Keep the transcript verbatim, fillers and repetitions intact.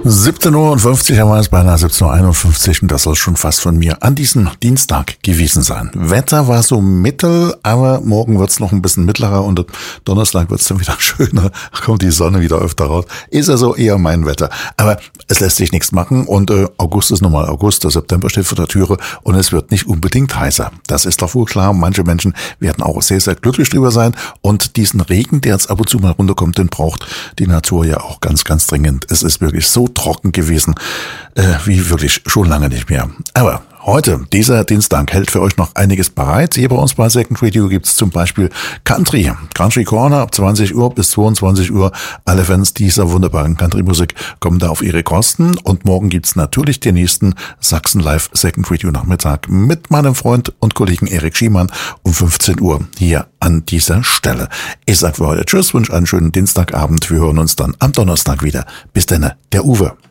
siebzehn Uhr fünfzig, haben wir es beinahe siebzehn Uhr einundfünfzig und das soll schon fast von mir an diesem Dienstag gewesen sein. Wetter war so mittel, aber morgen wird es noch ein bisschen mittlerer und Donnerstag wird es dann wieder schöner. Kommt die Sonne wieder öfter raus. Ist also eher mein Wetter. Aber es lässt sich nichts machen und äh, August ist nochmal August, der September steht vor der Türe und es wird nicht unbedingt heißer. Das ist doch wohl klar. Manche Menschen werden auch sehr, sehr glücklich drüber sein und diesen Regen, der jetzt ab und zu mal runterkommt, den braucht die Natur ja auch ganz, ganz dringend. Es ist wirklich so trocken gewesen, äh, wie wirklich schon lange nicht mehr. Aber heute, dieser Dienstag, hält für euch noch einiges bereit. Hier bei uns bei Second Radio gibt es zum Beispiel Country. Country Corner ab zwanzig Uhr bis zweiundzwanzig Uhr. Alle Fans dieser wunderbaren Country-Musik kommen da auf ihre Kosten. Und morgen gibt es natürlich den nächsten Sachsen Live Second Radio Nachmittag mit meinem Freund und Kollegen Erik Schiemann um fünfzehn Uhr hier an dieser Stelle. Ich sage für heute Tschüss, wünsche einen schönen Dienstagabend. Wir hören uns dann am Donnerstag wieder. Bis dann, der Uwe.